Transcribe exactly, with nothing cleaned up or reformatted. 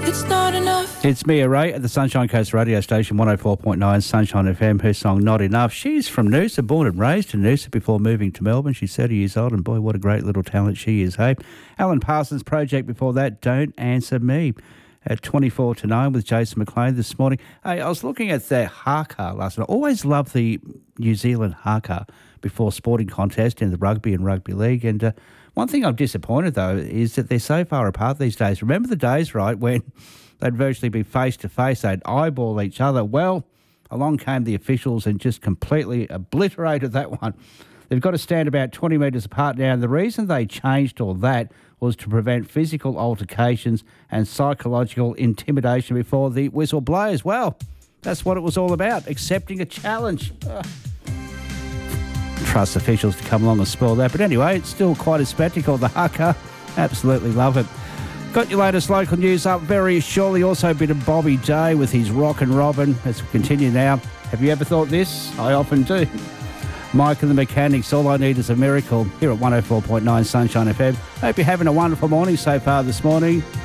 it's not enough. It's Mia Ray at the Sunshine Coast radio station, one oh four point nine Sunshine F M. Her song, Not Enough. She's from Noosa, born and raised in Noosa before moving to Melbourne. She's thirty years old, and boy, what a great little talent she is, hey? Alan Parsons' project before that, Don't Answer Me, at twenty-four to nine with Jason McLean this morning. Hey, I was looking at the haka last night. I always loved the New Zealand haka before sporting contest in the rugby and rugby league, and uh, one thing I'm disappointed, though, is that they're so far apart these days. Remember the days, right, when they'd virtually be face-to-face, they'd eyeball each other? Well, along came the officials and just completely obliterated that one. They've got to stand about twenty metres apart now, and the reason they changed all that was to prevent physical altercations and psychological intimidation before the whistle blows. Well, that's what it was all about, accepting a challenge. Ugh. Trust officials to come along and spoil that. But anyway, it's still quite a spectacle, the haka. Absolutely love it. Got your latest local news up very shortly. Also a bit of Bobby J with his Rock and Robin as we continue now. Have you ever thought this? I often do. Mike and the Mechanics, All I Need Is a Miracle, here at one oh four point nine Sunshine F M. Hope you're having a wonderful morning so far this morning.